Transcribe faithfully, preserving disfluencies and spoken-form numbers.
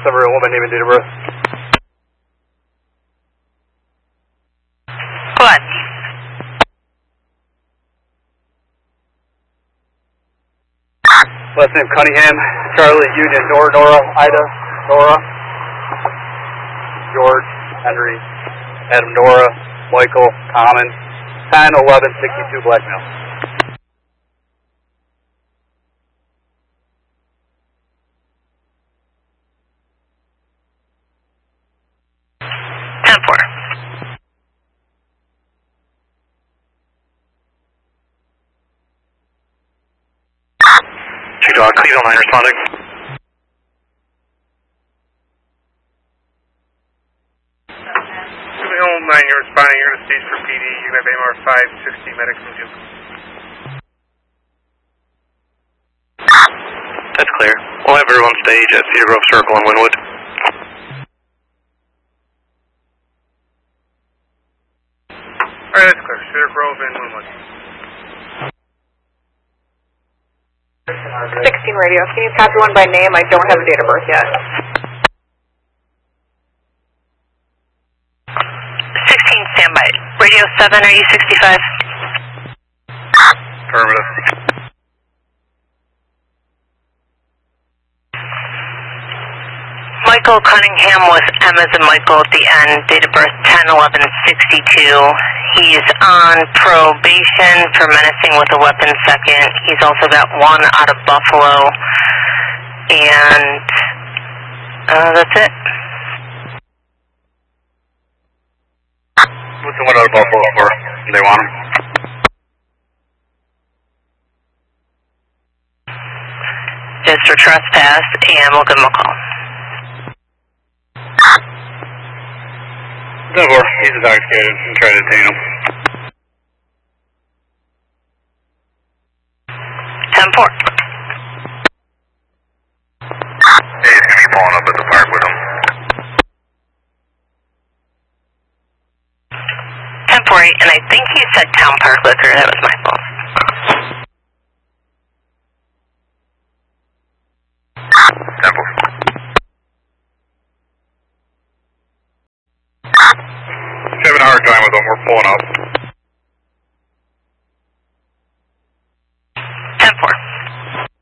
over a woman name and date of birth. What? Last name Cunningham, Charlie, Union, Nora, Nora, Ida, Nora, George, Henry, Adam, Nora, Michael, Common, ten eleven sixty-two Blackmail. ten four. Two dog, Cleveland line responding. Cleveland line, you're responding. You're going to stage for P D. You're going to have A M R five sixty medic from Duke. That's clear. We'll have everyone stage at Cedar Grove Circle in Wynwood. Alright, that's clear. Cedar Grove and Wynwood. sixteen radio. Can you copy one by name? I don't have a date of birth yet. sixteen standby. Radio seven, are you sixty-five? Affirmative. Michael Cunningham was M as in Michael at the end, date of birth ten eleven sixty-two. He's on probation for menacing with a weapon second. He's also got one out of Buffalo. And uh, that's it. What's the one out of Buffalo for? They want him? Just for trespass, and we'll give him a call. ten four, he's intoxicated. I'm trying to detain him. ten four. Hey, he's going to be pulling up at the park with him. ten four eight, and I think he said Town Park Liquor. That was my fault. ten four. Having a hard time with him. We're pulling up.